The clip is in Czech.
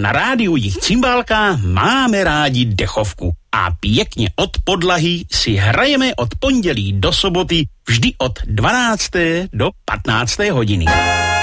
na rádiu Jich Cymbálka máme rádi dechovku a pěkně od podlahy si hrajeme od pondělí do soboty vždy od 12. do 15. hodiny.